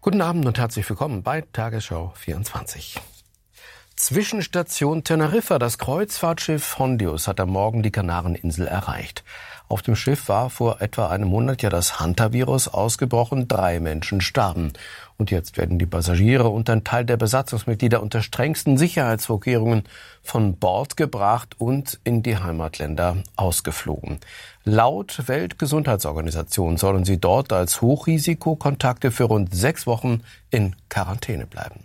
Guten Abend und herzlich willkommen bei Tagesschau 24. Zwischenstation Teneriffa. Das Kreuzfahrtschiff Hondius hat am Morgen die Kanareninsel erreicht. Auf dem Schiff war vor etwa einem Monat ja das Hantavirus ausgebrochen. 3 Menschen starben. Und jetzt werden die Passagiere und ein Teil der Besatzungsmitglieder unter strengsten Sicherheitsvorkehrungen von Bord gebracht und in die Heimatländer ausgeflogen. Laut Weltgesundheitsorganisation sollen sie dort als Hochrisikokontakte für rund 6 Wochen in Quarantäne bleiben.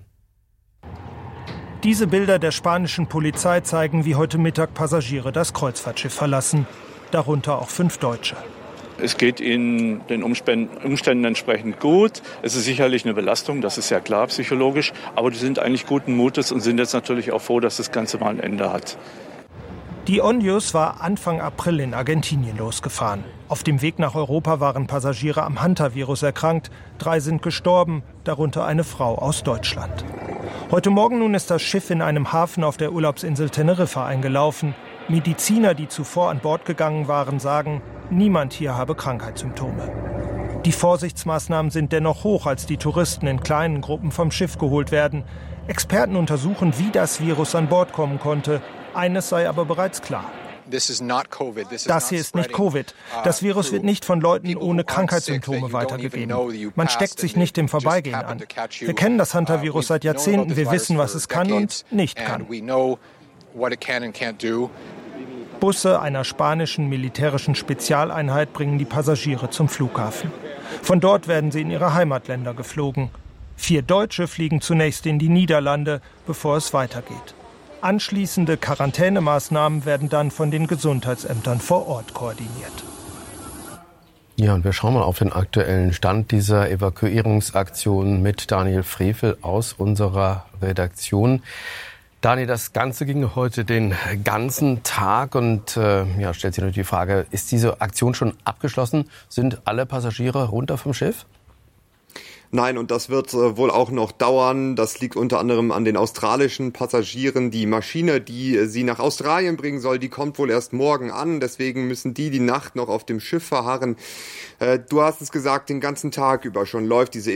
Diese Bilder der spanischen Polizei zeigen, wie heute Mittag Passagiere das Kreuzfahrtschiff verlassen. Darunter auch 5 Deutsche. Es geht ihnen den Umständen entsprechend gut. Es ist sicherlich eine Belastung, das ist ja klar psychologisch. Aber die sind eigentlich guten Mutes und sind jetzt natürlich auch froh, dass das Ganze mal ein Ende hat. Die Hondius war Anfang April in Argentinien losgefahren. Auf dem Weg nach Europa waren Passagiere am Hantavirus erkrankt. 3 sind gestorben, darunter eine Frau aus Deutschland. Heute Morgen nun ist das Schiff in einem Hafen auf der Urlaubsinsel Teneriffa eingelaufen. Mediziner, die zuvor an Bord gegangen waren, sagen, niemand hier habe Krankheitssymptome. Die Vorsichtsmaßnahmen sind dennoch hoch, als die Touristen in kleinen Gruppen vom Schiff geholt werden. Experten untersuchen, wie das Virus an Bord kommen konnte. Eines sei aber bereits klar. Das hier ist nicht Covid. Das Virus wird nicht von Leuten ohne Krankheitssymptome weitergegeben. Man steckt sich nicht im Vorbeigehen an. Wir kennen das Hantavirus seit Jahrzehnten. Wir wissen, was es kann und nicht kann. Busse einer spanischen militärischen Spezialeinheit bringen die Passagiere zum Flughafen. Von dort werden sie in ihre Heimatländer geflogen. 4 Deutsche fliegen zunächst in die Niederlande, bevor es weitergeht. Anschließende Quarantänemaßnahmen werden dann von den Gesundheitsämtern vor Ort koordiniert. Ja, und wir schauen mal auf den aktuellen Stand dieser Evakuierungsaktion mit Daniel Frevel aus unserer Redaktion. Daniel, das Ganze ging heute den ganzen Tag und stellt sich natürlich die Frage, ist diese Aktion schon abgeschlossen? Sind alle Passagiere runter vom Schiff? Nein, und das wird wohl auch noch dauern. Das liegt unter anderem an den australischen Passagieren. Die Maschine, die sie nach Australien bringen soll, die kommt wohl erst morgen an. Deswegen müssen die Nacht noch auf dem Schiff verharren. Du hast es gesagt, den ganzen Tag über schon läuft diese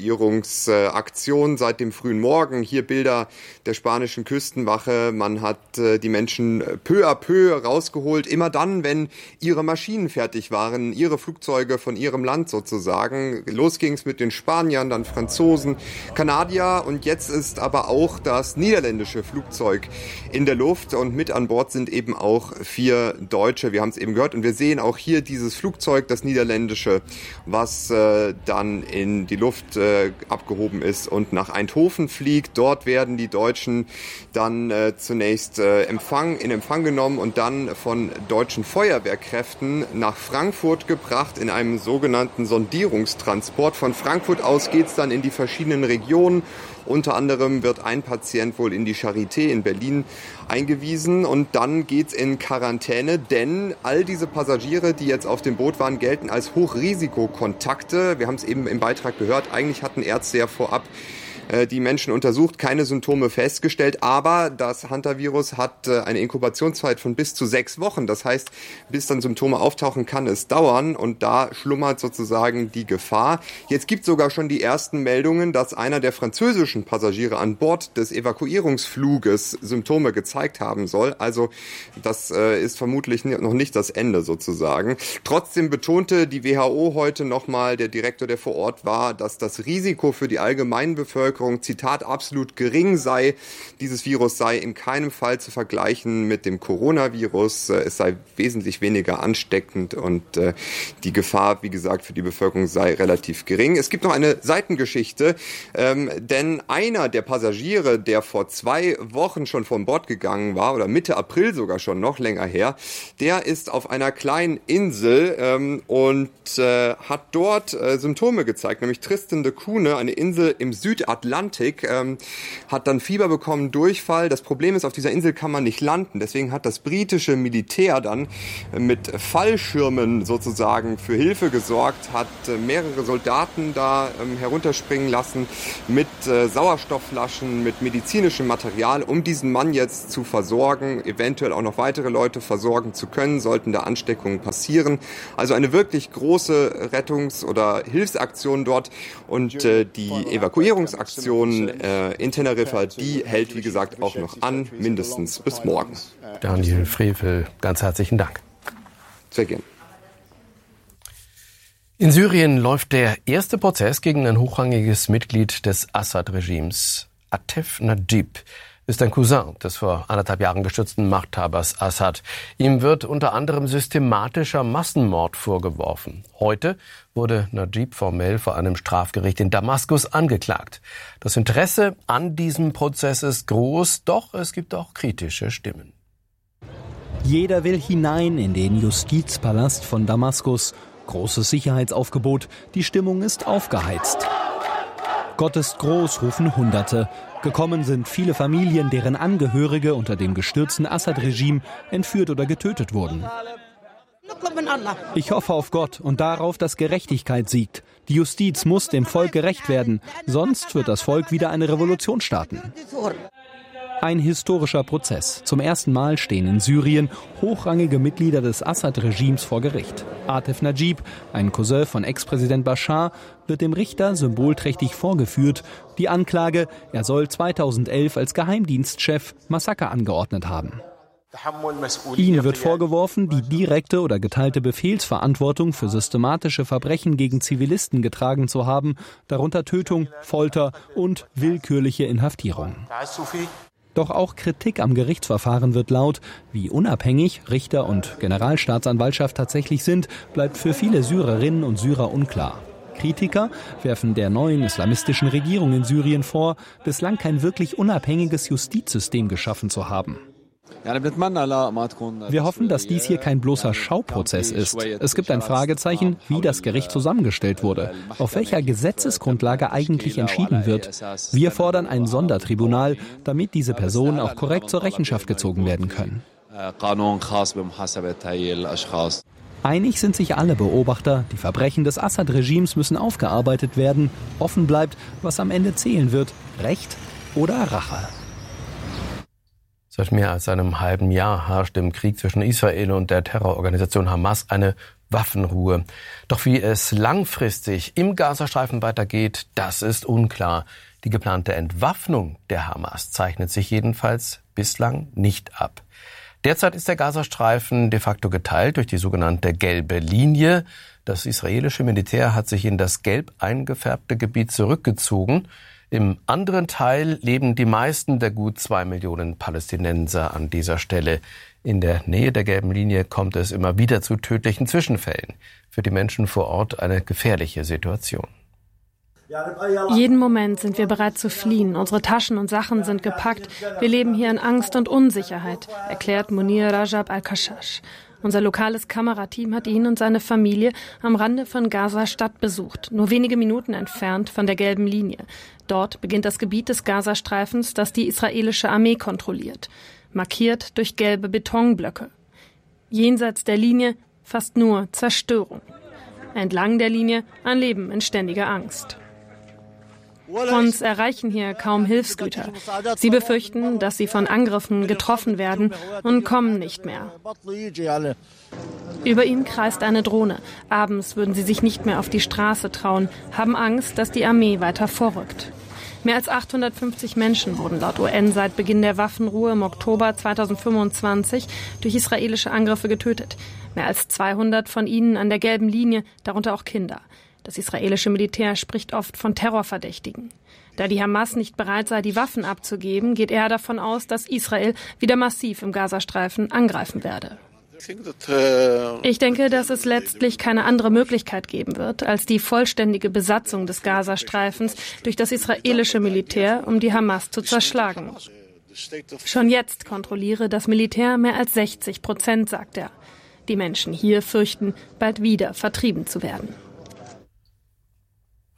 Evakuierungsaktion seit dem frühen Morgen. Hier Bilder der spanischen Küstenwache. Man hat die Menschen peu à peu rausgeholt. Immer dann, wenn ihre Maschinen fertig waren, ihre Flugzeuge von ihrem Land sozusagen. Los ging's mit den Spaniern, dann Franzosen, Kanadier und jetzt ist aber auch das niederländische Flugzeug in der Luft und mit an Bord sind eben auch 4 Deutsche. Wir haben es eben gehört und wir sehen auch hier dieses Flugzeug, das niederländische, was dann in die Luft abgehoben ist und nach Eindhoven fliegt. Dort werden die Deutschen dann zunächst in Empfang genommen und dann von deutschen Feuerwehrkräften nach Frankfurt gebracht in einem sogenannten Sondierungstransport. Von Frankfurt aus geht's dann in die verschiedenen Regionen. Unter anderem wird ein Patient wohl in die Charité in Berlin eingewiesen und dann geht's in Quarantäne, denn all diese Passagiere, die jetzt auf dem Boot waren, gelten als Hochrisikokontakte. Wir haben es eben im Beitrag gehört, eigentlich hatten Ärzte ja vorab die Menschen untersucht, keine Symptome festgestellt, aber das Hantavirus hat eine Inkubationszeit von bis zu 6 Wochen. Das heißt, bis dann Symptome auftauchen, kann es dauern und da schlummert sozusagen die Gefahr. Jetzt gibt es sogar schon die ersten Meldungen, dass einer der französischen Passagiere an Bord des Evakuierungsfluges Symptome gezeigt haben soll. Also das ist vermutlich noch nicht das Ende sozusagen. Trotzdem betonte die WHO heute nochmal, der Direktor, der vor Ort war, dass das Risiko für die allgemeine Bevölkerung, Zitat, absolut gering sei. Dieses Virus sei in keinem Fall zu vergleichen mit dem Coronavirus. Es sei wesentlich weniger ansteckend und die Gefahr, wie gesagt, für die Bevölkerung sei relativ gering. Es gibt noch eine Seitengeschichte, denn einer der Passagiere, der vor 2 Wochen schon von Bord gegangen war, oder Mitte April sogar schon, noch länger her, der ist auf einer kleinen Insel und hat dort Symptome gezeigt, nämlich Tristan da Cunha, eine Insel im Südatlantik, hat dann Fieber bekommen, Durchfall. Das Problem ist, auf dieser Insel kann man nicht landen. Deswegen hat das britische Militär dann mit Fallschirmen sozusagen für Hilfe gesorgt, hat mehrere Soldaten da herunterspringen lassen mit Sauerstoffflaschen, mit medizinischem Material, um diesen Mann jetzt zu versorgen, eventuell auch noch weitere Leute versorgen zu können, sollten da Ansteckungen passieren. Also eine wirklich große Rettungs- oder Hilfsaktion dort und die Evakuierungsaktion in Teneriffa, die hält, wie gesagt, auch noch an, mindestens bis morgen. Daniel Frevel, ganz herzlichen Dank. Sehr gerne. In Syrien läuft der erste Prozess gegen ein hochrangiges Mitglied des Assad-Regimes. Atef Najib ist ein Cousin des vor 1,5 Jahren gestürzten Machthabers Assad. Ihm wird unter anderem systematischer Massenmord vorgeworfen. Heute wurde Najib formell vor einem Strafgericht in Damaskus angeklagt. Das Interesse an diesem Prozess ist groß, doch es gibt auch kritische Stimmen. Jeder will hinein in den Justizpalast von Damaskus. Großes Sicherheitsaufgebot, die Stimmung ist aufgeheizt. Gott ist groß, rufen Hunderte. Gekommen sind viele Familien, deren Angehörige unter dem gestürzten Assad-Regime entführt oder getötet wurden. Ich hoffe auf Gott und darauf, dass Gerechtigkeit siegt. Die Justiz muss dem Volk gerecht werden, sonst wird das Volk wieder eine Revolution starten. Ein historischer Prozess. Zum ersten Mal stehen in Syrien hochrangige Mitglieder des Assad-Regimes vor Gericht. Atef Najib, ein Cousin von Ex-Präsident Bashar, wird dem Richter symbolträchtig vorgeführt. Die Anklage, er soll 2011 als Geheimdienstchef Massaker angeordnet haben. Ihnen wird vorgeworfen, die direkte oder geteilte Befehlsverantwortung für systematische Verbrechen gegen Zivilisten getragen zu haben, darunter Tötung, Folter und willkürliche Inhaftierung. Doch auch Kritik am Gerichtsverfahren wird laut. Wie unabhängig Richter und Generalstaatsanwaltschaft tatsächlich sind, bleibt für viele Syrerinnen und Syrer unklar. Kritiker werfen der neuen islamistischen Regierung in Syrien vor, bislang kein wirklich unabhängiges Justizsystem geschaffen zu haben. Wir hoffen, dass dies hier kein bloßer Schauprozess ist. Es gibt ein Fragezeichen, wie das Gericht zusammengestellt wurde, auf welcher Gesetzesgrundlage eigentlich entschieden wird. Wir fordern ein Sondertribunal, damit diese Personen auch korrekt zur Rechenschaft gezogen werden können. Einig sind sich alle Beobachter, die Verbrechen des Assad-Regimes müssen aufgearbeitet werden. Offen bleibt, was am Ende zählen wird, Recht oder Rache. Seit mehr als einem halben Jahr herrscht im Krieg zwischen Israel und der Terrororganisation Hamas eine Waffenruhe. Doch wie es langfristig im Gazastreifen weitergeht, das ist unklar. Die geplante Entwaffnung der Hamas zeichnet sich jedenfalls bislang nicht ab. Derzeit ist der Gazastreifen de facto geteilt durch die sogenannte gelbe Linie. Das israelische Militär hat sich in das gelb eingefärbte Gebiet zurückgezogen. Im anderen Teil leben die meisten der gut 2 Millionen Palästinenser an dieser Stelle. In der Nähe der gelben Linie kommt es immer wieder zu tödlichen Zwischenfällen. Für die Menschen vor Ort eine gefährliche Situation. Jeden Moment sind wir bereit zu fliehen. Unsere Taschen und Sachen sind gepackt. Wir leben hier in Angst und Unsicherheit, erklärt Munir Rajab al-Kashash. Unser lokales Kamerateam hat ihn und seine Familie am Rande von Gaza-Stadt besucht, nur wenige Minuten entfernt von der gelben Linie. Dort beginnt das Gebiet des Gazastreifens, das die israelische Armee kontrolliert, markiert durch gelbe Betonblöcke. Jenseits der Linie fast nur Zerstörung. Entlang der Linie ein Leben in ständiger Angst. Uns erreichen hier kaum Hilfsgüter. Sie befürchten, dass sie von Angriffen getroffen werden und kommen nicht mehr. Über ihnen kreist eine Drohne. Abends würden sie sich nicht mehr auf die Straße trauen, haben Angst, dass die Armee weiter vorrückt. Mehr als 850 Menschen wurden laut UN seit Beginn der Waffenruhe im Oktober 2025 durch israelische Angriffe getötet. Mehr als 200 von ihnen an der gelben Linie, darunter auch Kinder. Das israelische Militär spricht oft von Terrorverdächtigen. Da die Hamas nicht bereit sei, die Waffen abzugeben, geht er davon aus, dass Israel wieder massiv im Gazastreifen angreifen werde. Ich denke, dass es letztlich keine andere Möglichkeit geben wird, als die vollständige Besatzung des Gazastreifens durch das israelische Militär, um die Hamas zu zerschlagen. Schon jetzt kontrolliere das Militär mehr als 60%, sagt er. Die Menschen hier fürchten, bald wieder vertrieben zu werden.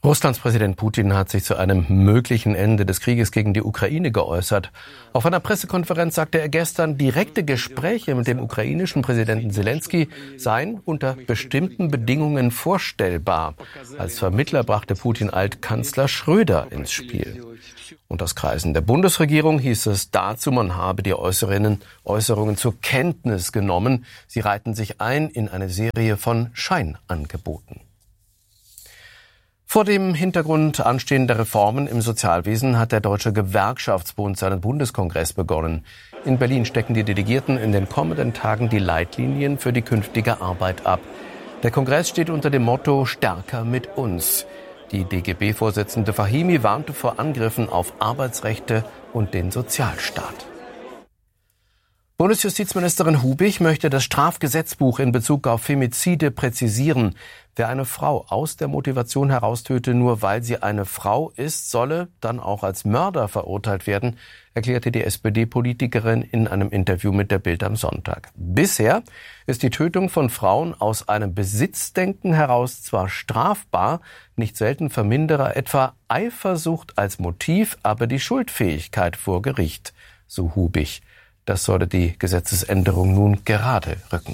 Russlands Präsident Putin hat sich zu einem möglichen Ende des Krieges gegen die Ukraine geäußert. Auf einer Pressekonferenz sagte er gestern, direkte Gespräche mit dem ukrainischen Präsidenten Selenskyj seien unter bestimmten Bedingungen vorstellbar. Als Vermittler brachte Putin Altkanzler Schröder ins Spiel. Und aus Kreisen der Bundesregierung hieß es dazu, man habe die Äußerungen zur Kenntnis genommen. Sie reihten sich ein in eine Serie von Scheinangeboten. Vor dem Hintergrund anstehender Reformen im Sozialwesen hat der Deutsche Gewerkschaftsbund seinen Bundeskongress begonnen. In Berlin stecken die Delegierten in den kommenden Tagen die Leitlinien für die künftige Arbeit ab. Der Kongress steht unter dem Motto »Stärker mit uns«. Die DGB-Vorsitzende Fahimi warnte vor Angriffen auf Arbeitsrechte und den Sozialstaat. Bundesjustizministerin Hubich möchte das Strafgesetzbuch in Bezug auf Femizide präzisieren. Wer eine Frau aus der Motivation heraus töte, nur weil sie eine Frau ist, solle dann auch als Mörder verurteilt werden, erklärte die SPD-Politikerin in einem Interview mit der Bild am Sonntag. Bisher ist die Tötung von Frauen aus einem Besitzdenken heraus zwar strafbar, nicht selten vermindere etwa Eifersucht als Motiv, aber die Schuldfähigkeit vor Gericht, so Hubich. Das solle die Gesetzesänderung nun gerade rücken.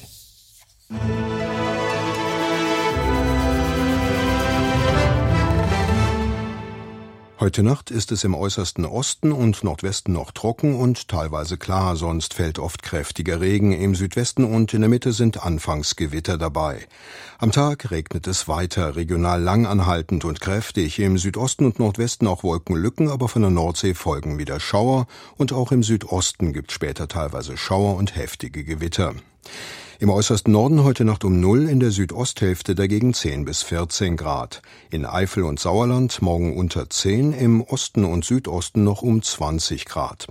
Heute Nacht ist es im äußersten Osten und Nordwesten noch trocken und teilweise klar, sonst fällt oft kräftiger Regen. Im Südwesten und in der Mitte sind anfangs Gewitter dabei. Am Tag regnet es weiter, regional langanhaltend und kräftig. Im Südosten und Nordwesten auch Wolkenlücken, aber von der Nordsee folgen wieder Schauer. Und auch im Südosten gibt es später teilweise Schauer und heftige Gewitter. Im äußersten Norden heute Nacht um 0, in der Südosthälfte dagegen 10 bis 14 Grad. In Eifel und Sauerland morgen unter 10, im Osten und Südosten noch um 20 Grad.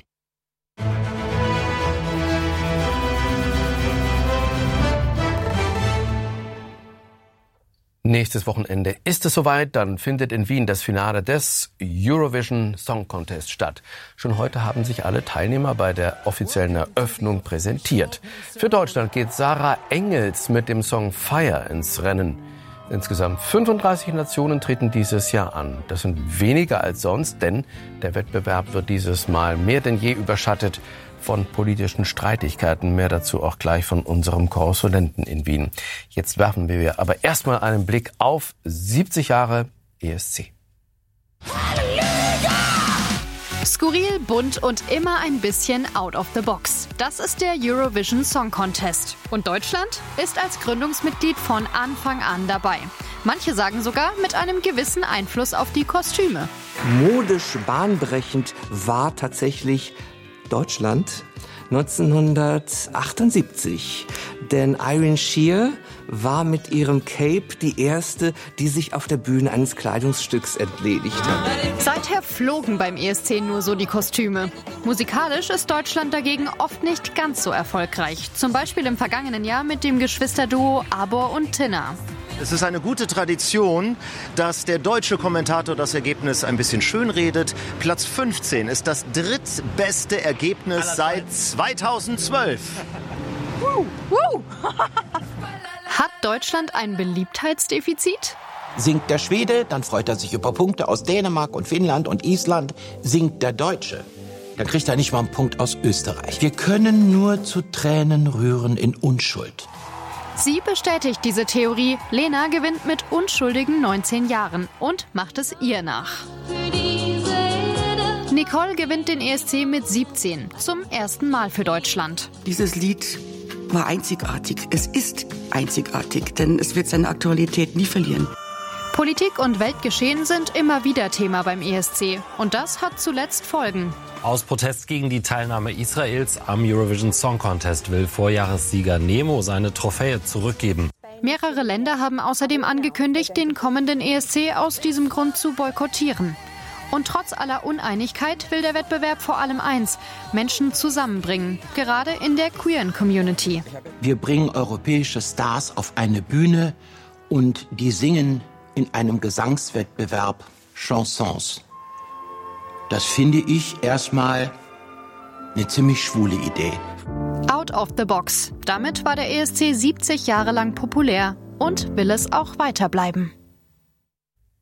Nächstes Wochenende ist es soweit, dann findet in Wien das Finale des Eurovision Song Contest statt. Schon heute haben sich alle Teilnehmer bei der offiziellen Eröffnung präsentiert. Für Deutschland geht Sarah Engels mit dem Song Fire ins Rennen. Insgesamt 35 Nationen treten dieses Jahr an. Das sind weniger als sonst, denn der Wettbewerb wird dieses Mal mehr denn je überschattet von politischen Streitigkeiten. Mehr dazu auch gleich von unserem Korrespondenten in Wien. Jetzt werfen wir aber erstmal einen Blick auf 70 Jahre ESC. Skurril, bunt und immer ein bisschen out of the box. Das ist der Eurovision Song Contest. Und Deutschland ist als Gründungsmitglied von Anfang an dabei. Manche sagen sogar mit einem gewissen Einfluss auf die Kostüme. Modisch bahnbrechend war tatsächlich Deutschland 1978. Denn Irene Shear war mit ihrem Cape die erste, die sich auf der Bühne eines Kleidungsstücks entledigt hat. Seither flogen beim ESC nur so die Kostüme. Musikalisch ist Deutschland dagegen oft nicht ganz so erfolgreich. Zum Beispiel im vergangenen Jahr mit dem Geschwisterduo Abor und Tinna. Es ist eine gute Tradition, dass der deutsche Kommentator das Ergebnis ein bisschen schönredet. Platz 15 ist das drittbeste Ergebnis seit 2012. Hat Deutschland ein Beliebtheitsdefizit? Singt der Schwede, dann freut er sich über Punkte aus Dänemark und Finnland und Island. Singt der Deutsche, dann kriegt er nicht mal einen Punkt aus Österreich. Wir können nur zu Tränen rühren in Unschuld. Sie bestätigt diese Theorie. Lena gewinnt mit unschuldigen 19 Jahren und macht es ihr nach. Nicole gewinnt den ESC mit 17, zum ersten Mal für Deutschland. Dieses Lied war einzigartig. Es ist einzigartig, denn es wird seine Aktualität nie verlieren. Politik und Weltgeschehen sind immer wieder Thema beim ESC. Und das hat zuletzt Folgen. Aus Protest gegen die Teilnahme Israels am Eurovision Song Contest will Vorjahressieger Nemo seine Trophäe zurückgeben. Mehrere Länder haben außerdem angekündigt, den kommenden ESC aus diesem Grund zu boykottieren. Und trotz aller Uneinigkeit will der Wettbewerb vor allem eins: Menschen zusammenbringen, gerade in der queeren Community. Wir bringen europäische Stars auf eine Bühne und die singen in einem Gesangswettbewerb Chansons. Das finde ich erstmal eine ziemlich schwule Idee. Out of the box. Damit war der ESC 70 Jahre lang populär und will es auch weiter bleiben.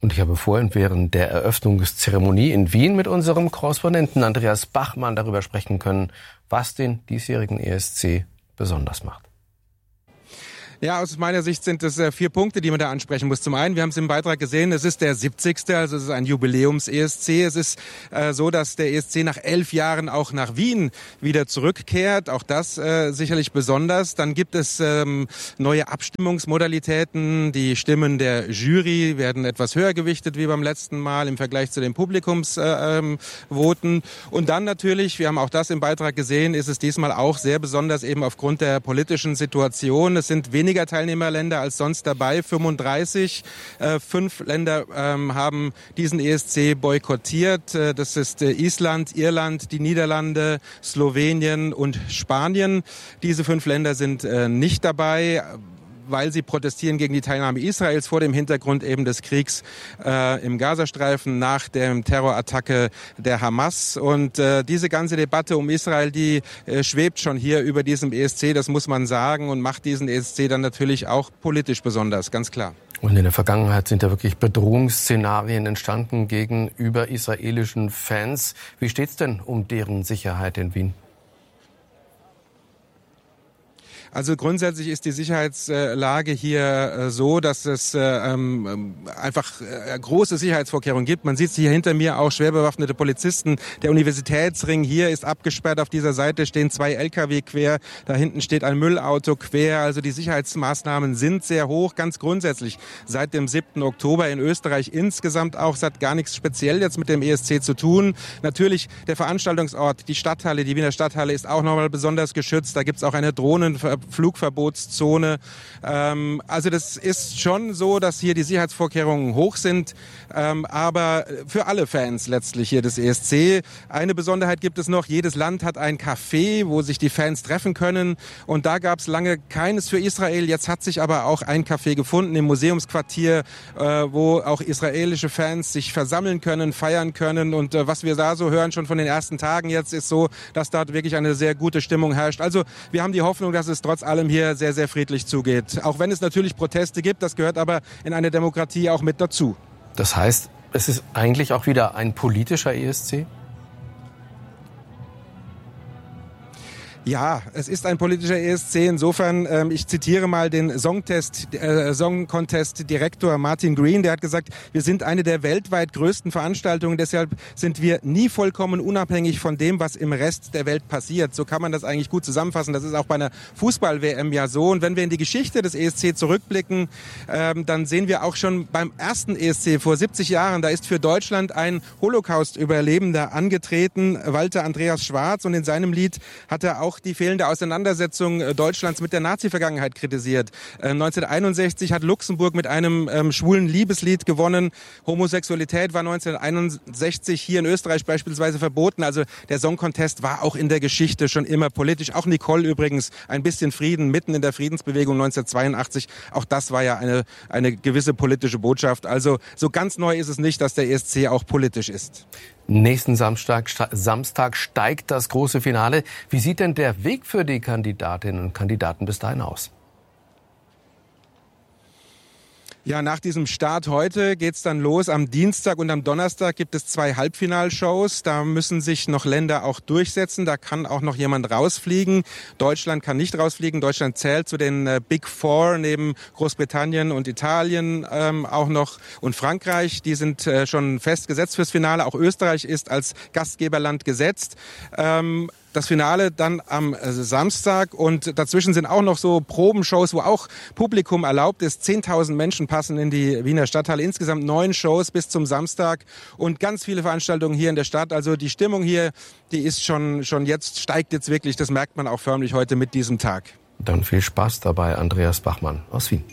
Und ich habe vorhin während der Eröffnungszeremonie in Wien mit unserem Korrespondenten Andreas Bachmann darüber sprechen können, was den diesjährigen ESC besonders macht. Ja, aus meiner Sicht sind es 4 Punkte, die man da ansprechen muss. Zum einen, wir haben es im Beitrag gesehen, es ist der 70. Also es ist ein Jubiläums-ESC. Es ist so, dass der ESC nach 11 Jahren auch nach Wien wieder zurückkehrt. Auch das sicherlich besonders. Dann gibt es neue Abstimmungsmodalitäten. Die Stimmen der Jury werden etwas höher gewichtet wie beim letzten Mal im Vergleich zu den Publikumsvoten. Und dann natürlich, wir haben auch das im Beitrag gesehen, ist es diesmal auch sehr besonders eben aufgrund der politischen Situation. Es sind weniger Teilnehmerländer als sonst dabei, 35. 5 Länder haben diesen ESC boykottiert. Das ist Island, Irland, die Niederlande, Slowenien und Spanien. Diese 5 Länder sind nicht dabei, weil sie protestieren gegen die Teilnahme Israels vor dem Hintergrund eben des Kriegs im Gazastreifen nach der Terrorattacke der Hamas. Und diese ganze Debatte um Israel, die schwebt schon hier über diesem ESC, das muss man sagen, und macht diesen ESC dann natürlich auch politisch besonders, ganz klar. Und in der Vergangenheit sind da wirklich Bedrohungsszenarien entstanden gegenüber israelischen Fans. Wie steht's denn um deren Sicherheit in Wien? Also grundsätzlich ist die Sicherheitslage hier so, dass es einfach große Sicherheitsvorkehrungen gibt. Man sieht hier hinter mir auch schwer bewaffnete Polizisten. Der Universitätsring hier ist abgesperrt. Auf dieser Seite stehen 2 LKW quer. Da hinten steht ein Müllauto quer. Also die Sicherheitsmaßnahmen sind sehr hoch. Ganz grundsätzlich seit dem 7. Oktober in Österreich insgesamt auch. Es hat gar nichts speziell jetzt mit dem ESC zu tun. Natürlich der Veranstaltungsort, die Stadthalle, die Wiener Stadthalle ist auch nochmal besonders geschützt. Da gibt es auch eine Flugverbotszone. Also das ist schon so, dass hier die Sicherheitsvorkehrungen hoch sind, aber für alle Fans letztlich hier des ESC. Eine Besonderheit gibt es noch, jedes Land hat ein Café, wo sich die Fans treffen können, und da gab es lange keines für Israel. Jetzt hat sich aber auch ein Café gefunden im Museumsquartier, wo auch israelische Fans sich versammeln können, feiern können, und was wir da so hören schon von den ersten Tagen jetzt ist so, dass dort wirklich eine sehr gute Stimmung herrscht. Also wir haben die Hoffnung, dass es trotz allem hier sehr, sehr friedlich zugeht. Auch wenn es natürlich Proteste gibt, das gehört aber in einer Demokratie auch mit dazu. Das heißt, es ist eigentlich auch wieder ein politischer ESC? Ja, es ist ein politischer ESC. Insofern, ich zitiere mal den Song Contest Direktor Martin Green, der hat gesagt, wir sind eine der weltweit größten Veranstaltungen, deshalb sind wir nie vollkommen unabhängig von dem, was im Rest der Welt passiert. So kann man das eigentlich gut zusammenfassen. Das ist auch bei einer Fußball-WM ja so. Und wenn wir in die Geschichte des ESC zurückblicken, dann sehen wir auch schon beim ersten ESC vor 70 Jahren, da ist für Deutschland ein Holocaust-Überlebender angetreten, Walter Andreas Schwarz, und in seinem Lied hat er auch die fehlende Auseinandersetzung Deutschlands mit der Nazi-Vergangenheit kritisiert. 1961 hat Luxemburg mit einem schwulen Liebeslied gewonnen. Homosexualität war 1961 hier in Österreich beispielsweise verboten. Also der Song Contest war auch in der Geschichte schon immer politisch. Auch Nicole übrigens, ein bisschen Frieden mitten in der Friedensbewegung 1982. Auch das war ja eine gewisse politische Botschaft. Also so ganz neu ist es nicht, dass der ESC auch politisch ist. Nächsten Samstag steigt das große Finale. Wie sieht denn der Weg für die Kandidatinnen und Kandidaten bis dahin aus? Ja, nach diesem Start heute geht's dann los. Am Dienstag und am Donnerstag gibt es 2 Halbfinalshows. Da müssen sich noch Länder auch durchsetzen. Da kann auch noch jemand rausfliegen. Deutschland kann nicht rausfliegen. Deutschland zählt zu den Big Four neben Großbritannien und Italien auch noch, und Frankreich. Die sind schon festgesetzt fürs Finale. Auch Österreich ist als Gastgeberland gesetzt. Das Finale dann am Samstag, und dazwischen sind auch noch so Probenshows, wo auch Publikum erlaubt ist. 10.000 Menschen passen in die Wiener Stadthalle. Insgesamt 9 Shows bis zum Samstag und ganz viele Veranstaltungen hier in der Stadt. Also die Stimmung hier, die ist schon jetzt, steigt jetzt wirklich. Das merkt man auch förmlich heute mit diesem Tag. Dann viel Spaß dabei, Andreas Bachmann aus Wien.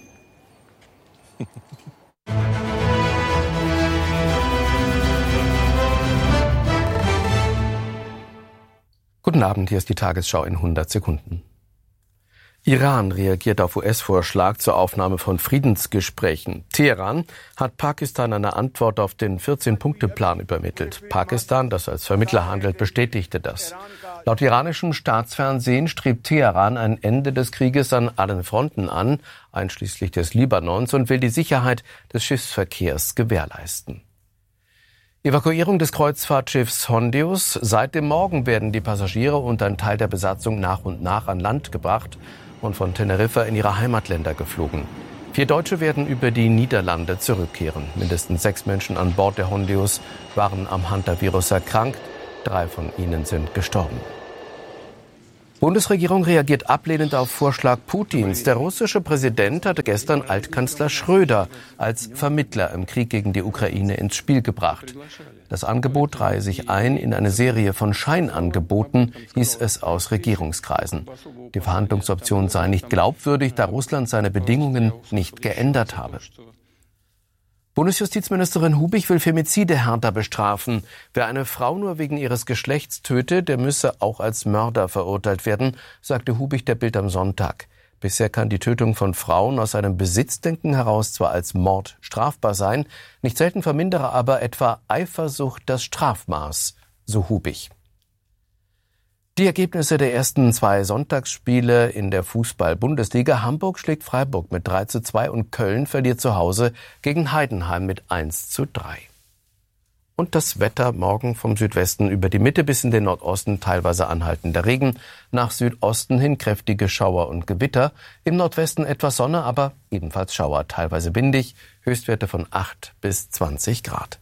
Guten Abend, hier ist die Tagesschau in 100 Sekunden. Iran reagiert auf US-Vorschlag zur Aufnahme von Friedensgesprächen. Teheran hat Pakistan eine Antwort auf den 14-Punkte-Plan übermittelt. Pakistan, das als Vermittler handelt, bestätigte das. Laut iranischem Staatsfernsehen strebt Teheran ein Ende des Krieges an allen Fronten an, einschließlich des Libanons, und will die Sicherheit des Schiffsverkehrs gewährleisten. Evakuierung des Kreuzfahrtschiffs Hondius. Seit dem Morgen werden die Passagiere und ein Teil der Besatzung nach und nach an Land gebracht und von Teneriffa in ihre Heimatländer geflogen. 4 Deutsche werden über die Niederlande zurückkehren. Mindestens 6 Menschen an Bord der Hondius waren am Hantavirus erkrankt. 3 von ihnen sind gestorben. Bundesregierung reagiert ablehnend auf Vorschlag Putins. Der russische Präsident hatte gestern Altkanzler Schröder als Vermittler im Krieg gegen die Ukraine ins Spiel gebracht. Das Angebot reihe sich ein in eine Serie von Scheinangeboten, hieß es aus Regierungskreisen. Die Verhandlungsoption sei nicht glaubwürdig, da Russland seine Bedingungen nicht geändert habe. Bundesjustizministerin Hubich will Femizide härter bestrafen. Wer eine Frau nur wegen ihres Geschlechts töte, der müsse auch als Mörder verurteilt werden, sagte Hubich der Bild am Sonntag. Bisher kann die Tötung von Frauen aus einem Besitzdenken heraus zwar als Mord strafbar sein, nicht selten vermindere aber etwa Eifersucht das Strafmaß, so Hubich. Die Ergebnisse der ersten 2 Sonntagsspiele in der Fußball-Bundesliga. Hamburg schlägt Freiburg mit 3:2 und Köln verliert zu Hause gegen Heidenheim mit 1:3. Und das Wetter morgen vom Südwesten über die Mitte bis in den Nordosten teilweise anhaltender Regen. Nach Südosten hin kräftige Schauer und Gewitter. Im Nordwesten etwas Sonne, aber ebenfalls Schauer, teilweise windig. Höchstwerte von 8 bis 20 Grad.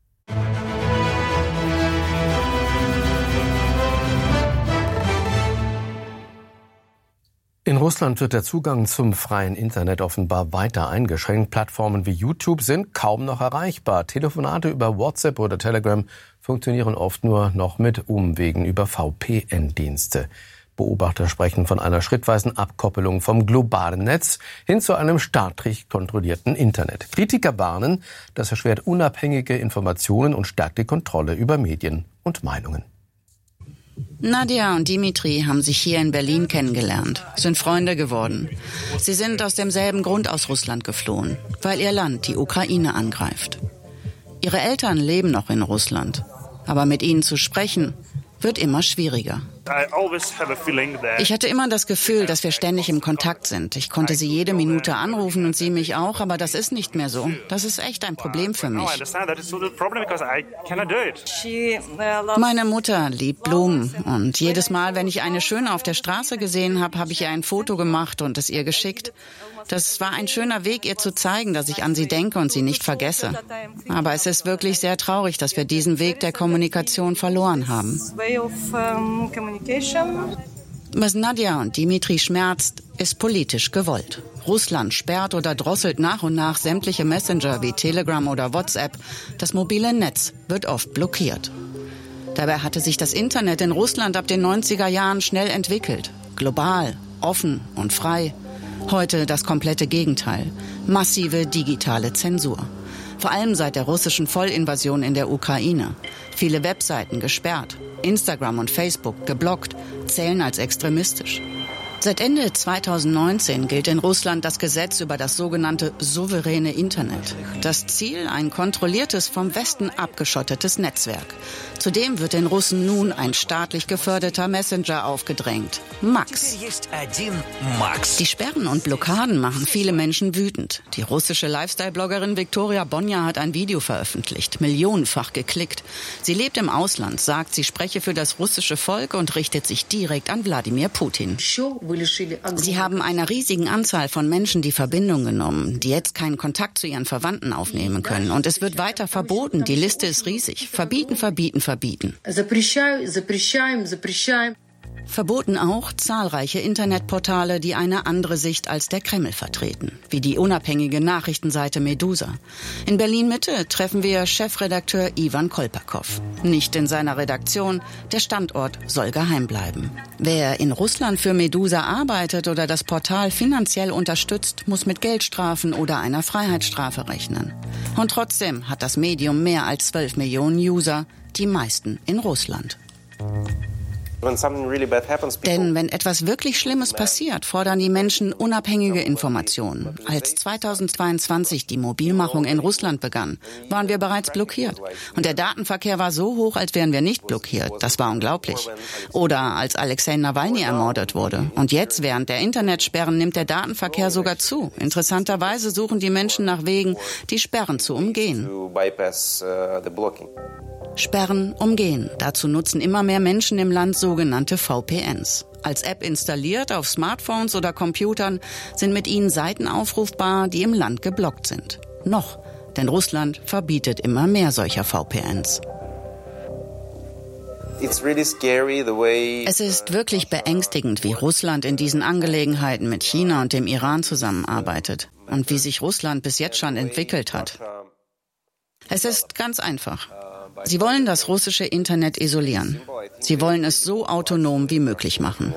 In Russland wird der Zugang zum freien Internet offenbar weiter eingeschränkt. Plattformen wie YouTube sind kaum noch erreichbar. Telefonate über WhatsApp oder Telegram funktionieren oft nur noch mit Umwegen über VPN-Dienste. Beobachter sprechen von einer schrittweisen Abkoppelung vom globalen Netz hin zu einem staatlich kontrollierten Internet. Kritiker warnen, das erschwert unabhängige Informationen und stärkt die Kontrolle über Medien und Meinungen. Nadja und Dimitri haben sich hier in Berlin kennengelernt, sind Freunde geworden. Sie sind aus demselben Grund aus Russland geflohen, weil ihr Land die Ukraine angreift. Ihre Eltern leben noch in Russland, aber mit ihnen zu sprechen wird immer schwieriger. Ich hatte immer das Gefühl, dass wir ständig im Kontakt sind. Ich konnte sie jede Minute anrufen und sie mich auch, aber das ist nicht mehr so. Das ist echt ein Problem für mich. Meine Mutter liebt Blumen und jedes Mal, wenn ich eine schöne auf der Straße gesehen habe, habe ich ihr ein Foto gemacht und es ihr geschickt. Das war ein schöner Weg, ihr zu zeigen, dass ich an sie denke und sie nicht vergesse. Aber es ist wirklich sehr traurig, dass wir diesen Weg der Kommunikation verloren haben. Was Nadja und Dimitri schmerzt, ist politisch gewollt. Russland sperrt oder drosselt nach und nach sämtliche Messenger wie Telegram oder WhatsApp. Das mobile Netz wird oft blockiert. Dabei hatte sich das Internet in Russland ab den 90er Jahren schnell entwickelt. Global, offen und frei. Heute das komplette Gegenteil. Massive digitale Zensur. Vor allem seit der russischen Vollinvasion in der Ukraine. Viele Webseiten gesperrt. Instagram und Facebook geblockt, zählen als extremistisch. Seit Ende 2019 gilt in Russland das Gesetz über das sogenannte souveräne Internet. Das Ziel, ein kontrolliertes, vom Westen abgeschottetes Netzwerk. Zudem wird den Russen nun ein staatlich geförderter Messenger aufgedrängt. Max. Die Sperren und Blockaden machen viele Menschen wütend. Die russische Lifestyle-Bloggerin Viktoria Bonja hat ein Video veröffentlicht, millionenfach geklickt. Sie lebt im Ausland, sagt, sie spreche für das russische Volk und richtet sich direkt an Wladimir Putin. Sie haben einer riesigen Anzahl von Menschen die Verbindung genommen, die jetzt keinen Kontakt zu ihren Verwandten aufnehmen können. Und es wird weiter verboten. Die Liste ist riesig. Verbieten, verbieten, verbieten. Verboten auch zahlreiche Internetportale, die eine andere Sicht als der Kreml vertreten, wie die unabhängige Nachrichtenseite Medusa. In Berlin-Mitte treffen wir Chefredakteur Ivan Kolpakow. Nicht in seiner Redaktion, der Standort soll geheim bleiben. Wer in Russland für Medusa arbeitet oder das Portal finanziell unterstützt, muss mit Geldstrafen oder einer Freiheitsstrafe rechnen. Und trotzdem hat das Medium mehr als 12 Millionen User, die meisten in Russland. Denn wenn etwas wirklich Schlimmes passiert, fordern die Menschen unabhängige Informationen. Als 2022 die Mobilmachung in Russland begann, waren wir bereits blockiert. Und der Datenverkehr war so hoch, als wären wir nicht blockiert. Das war unglaublich. Oder als Alexei Nawalny ermordet wurde. Und jetzt, während der Internetsperren, nimmt der Datenverkehr sogar zu. Interessanterweise suchen die Menschen nach Wegen, die Sperren zu umgehen. Sperren umgehen. Dazu nutzen immer mehr Menschen im Land sogenannte VPNs. Als App installiert auf Smartphones oder Computern sind mit ihnen Seiten aufrufbar, die im Land geblockt sind. Noch, denn Russland verbietet immer mehr solcher VPNs. Es ist wirklich beängstigend, wie Russland in diesen Angelegenheiten mit China und dem Iran zusammenarbeitet und wie sich Russland bis jetzt schon entwickelt hat. Es ist ganz einfach. Sie wollen das russische Internet isolieren. Sie wollen es so autonom wie möglich machen.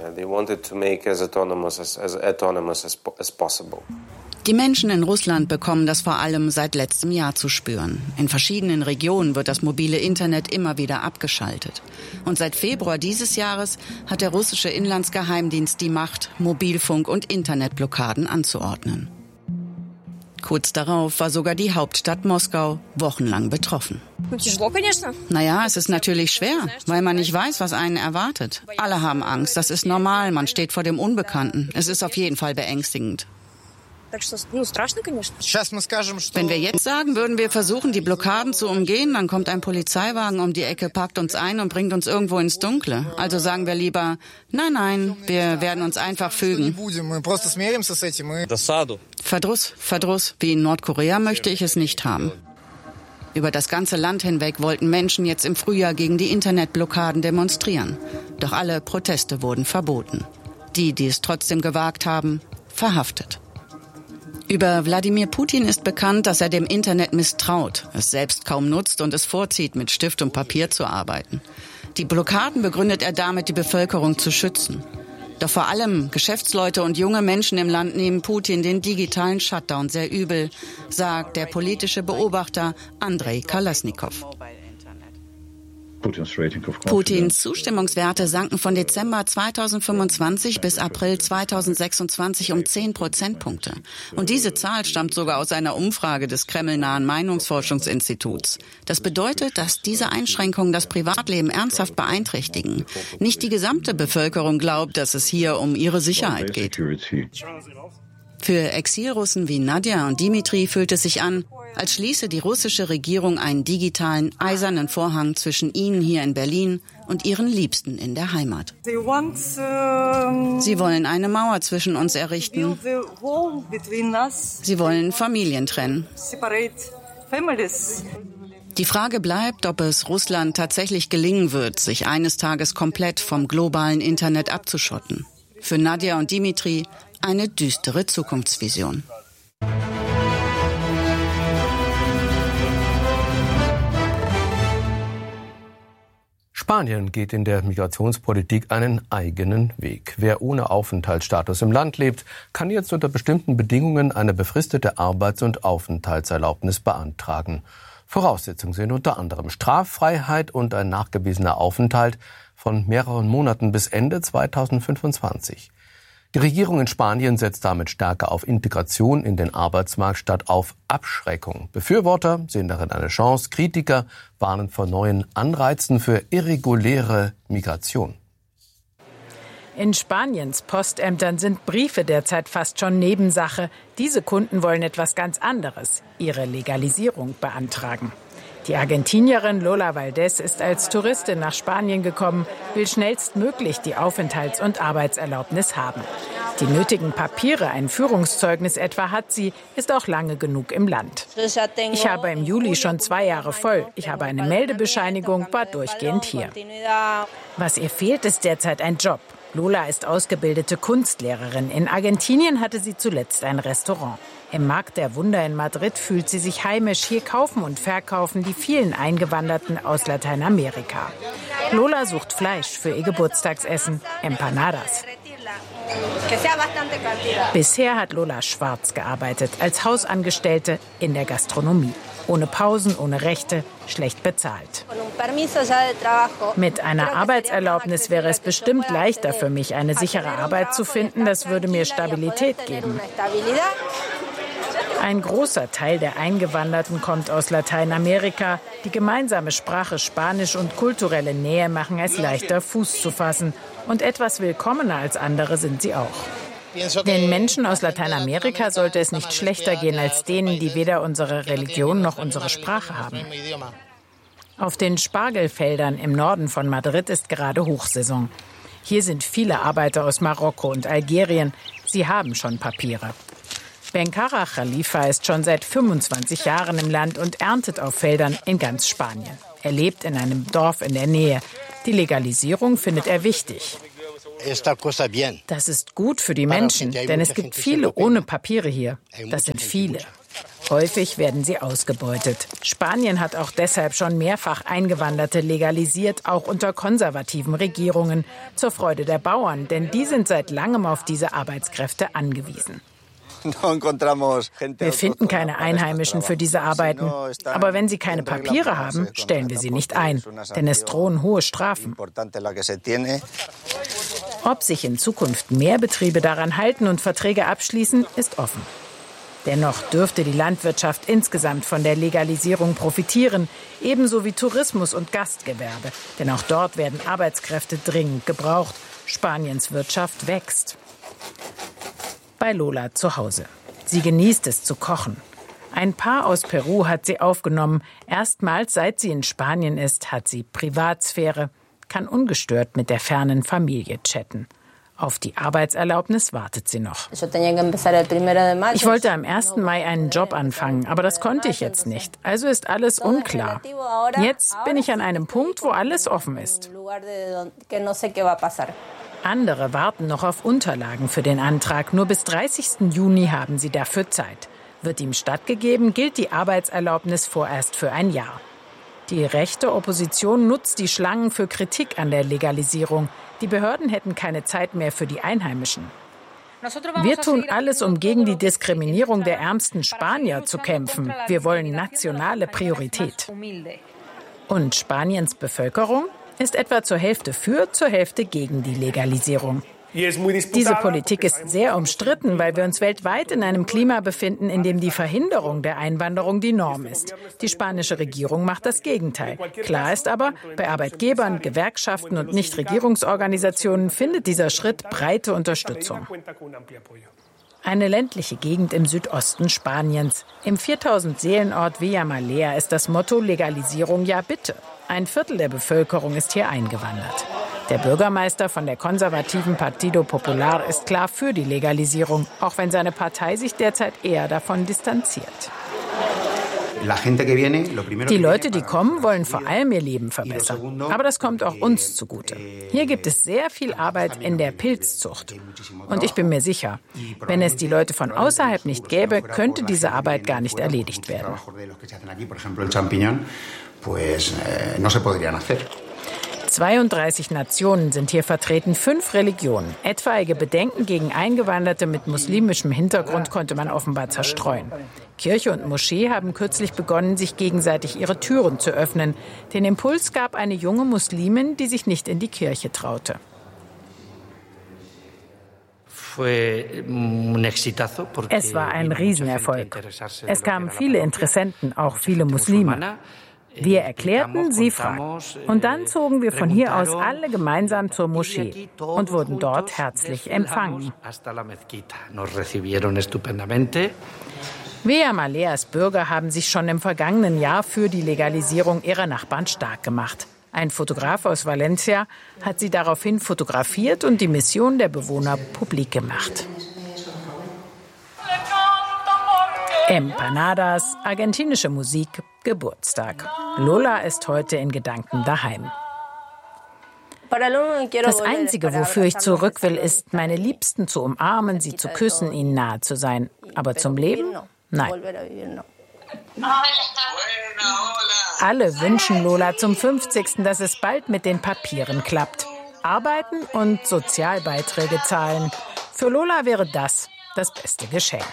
Die Menschen in Russland bekommen das vor allem seit letztem Jahr zu spüren. In verschiedenen Regionen wird das mobile Internet immer wieder abgeschaltet. Und seit Februar dieses Jahres hat der russische Inlandsgeheimdienst die Macht, Mobilfunk- und Internetblockaden anzuordnen. Kurz darauf war sogar die Hauptstadt Moskau wochenlang betroffen. Naja, es ist natürlich schwer, weil man nicht weiß, was einen erwartet. Alle haben Angst, das ist normal, man steht vor dem Unbekannten. Es ist auf jeden Fall beängstigend. Wenn wir jetzt sagen, würden wir versuchen, die Blockaden zu umgehen, dann kommt ein Polizeiwagen um die Ecke, packt uns ein und bringt uns irgendwo ins Dunkle. Also sagen wir lieber, nein, wir werden uns einfach fügen. Verdruss, wie in Nordkorea möchte ich es nicht haben. Über das ganze Land hinweg wollten Menschen jetzt im Frühjahr gegen die Internetblockaden demonstrieren. Doch alle Proteste wurden verboten. Die es trotzdem gewagt haben, verhaftet. Über Wladimir Putin ist bekannt, dass er dem Internet misstraut, es selbst kaum nutzt und es vorzieht, mit Stift und Papier zu arbeiten. Die Blockaden begründet er damit, die Bevölkerung zu schützen. Doch vor allem Geschäftsleute und junge Menschen im Land nehmen Putin den digitalen Shutdown sehr übel, sagt der politische Beobachter Andrei Kalasnikow. Putins Zustimmungswerte sanken von Dezember 2025 bis April 2026 um 10 Prozentpunkte. Und diese Zahl stammt sogar aus einer Umfrage des kremlnahen Meinungsforschungsinstituts. Das bedeutet, dass diese Einschränkungen das Privatleben ernsthaft beeinträchtigen. Nicht die gesamte Bevölkerung glaubt, dass es hier um ihre Sicherheit geht. Für Exilrussen wie Nadja und Dimitri fühlt es sich an, als schließe die russische Regierung einen digitalen, eisernen Vorhang zwischen ihnen hier in Berlin und ihren Liebsten in der Heimat. Sie wollen eine Mauer zwischen uns errichten. Sie wollen Familien trennen. Die Frage bleibt, ob es Russland tatsächlich gelingen wird, sich eines Tages komplett vom globalen Internet abzuschotten. Für Nadja und Dimitri eine düstere Zukunftsvision. Spanien geht in der Migrationspolitik einen eigenen Weg. Wer ohne Aufenthaltsstatus im Land lebt, kann jetzt unter bestimmten Bedingungen eine befristete Arbeits- und Aufenthaltserlaubnis beantragen. Voraussetzungen sind unter anderem Straffreiheit und ein nachgewiesener Aufenthalt von mehreren Monaten bis Ende 2025. Die Regierung in Spanien setzt damit stärker auf Integration in den Arbeitsmarkt statt auf Abschreckung. Befürworter sehen darin eine Chance, Kritiker warnen vor neuen Anreizen für irreguläre Migration. In Spaniens Postämtern sind Briefe derzeit fast schon Nebensache. Diese Kunden wollen etwas ganz anderes, ihre Legalisierung beantragen. Die Argentinierin Lola Valdés ist als Touristin nach Spanien gekommen, will schnellstmöglich die Aufenthalts- und Arbeitserlaubnis haben. Die nötigen Papiere, ein Führungszeugnis etwa hat sie, ist auch lange genug im Land. Ich habe im Juli schon 2 Jahre voll. Ich habe eine Meldebescheinigung, war durchgehend hier. Was ihr fehlt, ist derzeit ein Job. Lola ist ausgebildete Kunstlehrerin. In Argentinien hatte sie zuletzt ein Restaurant. Im Markt der Wunder in Madrid fühlt sie sich heimisch. Hier kaufen und verkaufen die vielen Eingewanderten aus Lateinamerika. Lola sucht Fleisch für ihr Geburtstagsessen, Empanadas. Bisher hat Lola schwarz gearbeitet, als Hausangestellte in der Gastronomie. Ohne Pausen, ohne Rechte, schlecht bezahlt. Mit einer Arbeitserlaubnis wäre es bestimmt leichter für mich, eine sichere Arbeit zu finden. Das würde mir Stabilität geben. Ein großer Teil der Eingewanderten kommt aus Lateinamerika. Die gemeinsame Sprache Spanisch und kulturelle Nähe machen es leichter, Fuß zu fassen. Und etwas willkommener als andere sind sie auch. Den Menschen aus Lateinamerika sollte es nicht schlechter gehen als denen, die weder unsere Religion noch unsere Sprache haben. Auf den Spargelfeldern im Norden von Madrid ist gerade Hochsaison. Hier sind viele Arbeiter aus Marokko und Algerien. Sie haben schon Papiere. Benkara Khalifa ist schon seit 25 Jahren im Land und erntet auf Feldern in ganz Spanien. Er lebt in einem Dorf in der Nähe. Die Legalisierung findet er wichtig. Das ist gut für die Menschen, denn es gibt viele ohne Papiere hier. Das sind viele. Häufig werden sie ausgebeutet. Spanien hat auch deshalb schon mehrfach Eingewanderte legalisiert, auch unter konservativen Regierungen, zur Freude der Bauern, denn die sind seit langem auf diese Arbeitskräfte angewiesen. Wir finden keine Einheimischen für diese Arbeiten. Aber wenn sie keine Papiere haben, stellen wir sie nicht ein, denn es drohen hohe Strafen. Ob sich in Zukunft mehr Betriebe daran halten und Verträge abschließen, ist offen. Dennoch dürfte die Landwirtschaft insgesamt von der Legalisierung profitieren, ebenso wie Tourismus und Gastgewerbe. Denn auch dort werden Arbeitskräfte dringend gebraucht. Spaniens Wirtschaft wächst. Bei Lola zu Hause. Sie genießt es zu kochen. Ein Paar aus Peru hat sie aufgenommen. Erstmals, seit sie in Spanien ist, hat sie Privatsphäre, kann ungestört mit der fernen Familie chatten. Auf die Arbeitserlaubnis wartet sie noch. Ich wollte am 1. Mai einen Job anfangen, aber das konnte ich jetzt nicht. Also ist alles unklar. Jetzt bin ich an einem Punkt, wo alles offen ist. Andere warten noch auf Unterlagen für den Antrag. Nur bis 30. Juni haben sie dafür Zeit. Wird ihm stattgegeben, gilt die Arbeitserlaubnis vorerst für ein Jahr. Die rechte Opposition nutzt die Schlangen für Kritik an der Legalisierung. Die Behörden hätten keine Zeit mehr für die Einheimischen. Wir tun alles, um gegen die Diskriminierung der ärmsten Spanier zu kämpfen. Wir wollen nationale Priorität. Und Spaniens Bevölkerung ist etwa zur Hälfte für, zur Hälfte gegen die Legalisierung. Diese Politik ist sehr umstritten, weil wir uns weltweit in einem Klima befinden, in dem die Verhinderung der Einwanderung die Norm ist. Die spanische Regierung macht das Gegenteil. Klar ist aber, bei Arbeitgebern, Gewerkschaften und Nichtregierungsorganisationen findet dieser Schritt breite Unterstützung. Eine ländliche Gegend im Südosten Spaniens. Im 4000-Seelenort Villamalea ist das Motto Legalisierung ja bitte. Ein Viertel der Bevölkerung ist hier eingewandert. Der Bürgermeister von der konservativen Partido Popular ist klar für die Legalisierung, auch wenn seine Partei sich derzeit eher davon distanziert. Die Leute, die kommen, wollen vor allem ihr Leben verbessern. Aber das kommt auch uns zugute. Hier gibt es sehr viel Arbeit in der Pilzzucht. Und ich bin mir sicher, wenn es die Leute von außerhalb nicht gäbe, könnte diese Arbeit gar nicht erledigt werden. 32 Nationen sind hier vertreten, 5 Religionen. Etwaige Bedenken gegen Eingewanderte mit muslimischem Hintergrund konnte man offenbar zerstreuen. Kirche und Moschee haben kürzlich begonnen, sich gegenseitig ihre Türen zu öffnen. Den Impuls gab eine junge Muslimin, die sich nicht in die Kirche traute. Es war ein Riesenerfolg. Es kamen viele Interessenten, auch viele Muslime. Wir erklärten, sie fragten. Und dann zogen wir von hier aus alle gemeinsam zur Moschee und wurden dort herzlich empfangen. Villamaleas Bürger haben sich schon im vergangenen Jahr für die Legalisierung ihrer Nachbarn stark gemacht. Ein Fotograf aus Valencia hat sie daraufhin fotografiert und die Mission der Bewohner publik gemacht. Empanadas, argentinische Musik, Geburtstag. Lola ist heute in Gedanken daheim. Das Einzige, wofür ich zurück will, ist, meine Liebsten zu umarmen, sie zu küssen, ihnen nahe zu sein. Aber zum Leben? Nein. Alle wünschen Lola zum 50., dass es bald mit den Papieren klappt. Arbeiten und Sozialbeiträge zahlen. Für Lola wäre das beste Geschenk.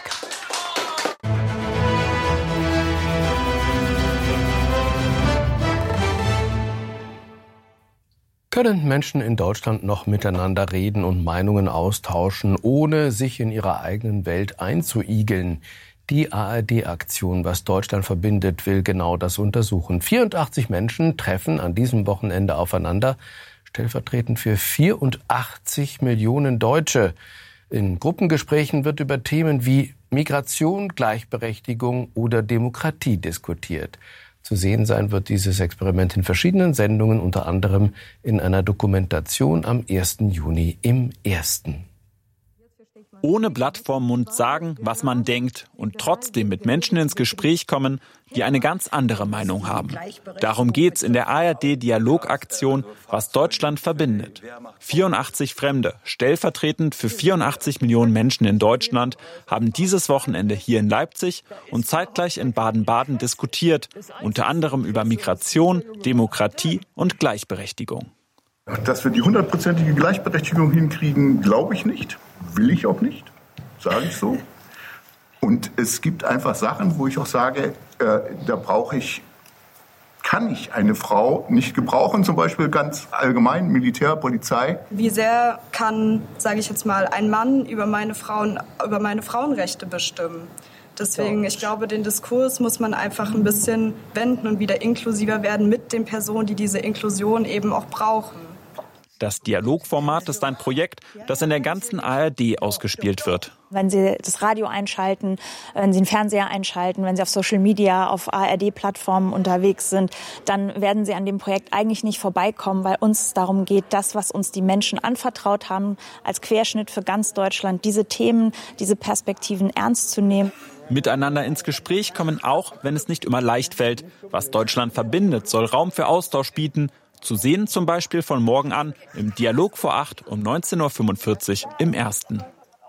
Können Menschen in Deutschland noch miteinander reden und Meinungen austauschen, ohne sich in ihrer eigenen Welt einzuigeln? Die ARD-Aktion Was Deutschland verbindet will genau das untersuchen. 84 Menschen treffen an diesem Wochenende aufeinander, stellvertretend für 84 Millionen Deutsche. In Gruppengesprächen wird über Themen wie Migration, Gleichberechtigung oder Demokratie diskutiert. Zu sehen sein wird dieses Experiment in verschiedenen Sendungen, unter anderem in einer Dokumentation am 1. Juni im Ersten. Ohne Blatt vorm Mund sagen, was man denkt und trotzdem mit Menschen ins Gespräch kommen, die eine ganz andere Meinung haben. Darum geht's in der ARD-Dialogaktion Was Deutschland verbindet. 84 Fremde, stellvertretend für 84 Millionen Menschen in Deutschland, haben dieses Wochenende hier in Leipzig und zeitgleich in Baden-Baden diskutiert, unter anderem über Migration, Demokratie und Gleichberechtigung. Dass wir die 100%ige Gleichberechtigung hinkriegen, glaube ich nicht. Will ich auch nicht, sage ich so. Und es gibt einfach Sachen, wo ich auch sage, kann ich eine Frau nicht gebrauchen, zum Beispiel ganz allgemein Militär, Polizei. Wie sehr kann, sage ich jetzt mal, ein Mann über meine Frauenrechte bestimmen? Deswegen, ich glaube, den Diskurs muss man einfach ein bisschen wenden und wieder inklusiver werden mit den Personen, die diese Inklusion eben auch brauchen. Das Dialogformat ist ein Projekt, das in der ganzen ARD ausgespielt wird. Wenn Sie das Radio einschalten, wenn Sie den Fernseher einschalten, wenn Sie auf Social Media, auf ARD-Plattformen unterwegs sind, dann werden Sie an dem Projekt eigentlich nicht vorbeikommen, weil uns darum geht, das, was uns die Menschen anvertraut haben, als Querschnitt für ganz Deutschland, diese Themen, diese Perspektiven ernst zu nehmen. Miteinander ins Gespräch kommen auch, wenn es nicht immer leicht fällt. Was Deutschland verbindet, soll Raum für Austausch bieten. Zu sehen zum Beispiel von morgen an im Dialog vor 8 um 19.45 Uhr im Ersten.